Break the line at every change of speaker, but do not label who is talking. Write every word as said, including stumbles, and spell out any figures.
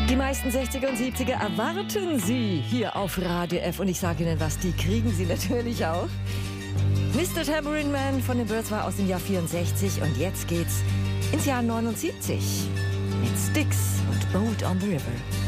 Die meisten sechziger und siebziger erwarten Sie hier auf Radio F. Und ich sage Ihnen was, die kriegen Sie natürlich auch. Mister Tambourine Man von den Byrds war aus dem Jahr vierundsechzig. Und jetzt geht's ins Jahr neunundsiebzig mit Styx und Boat on the River.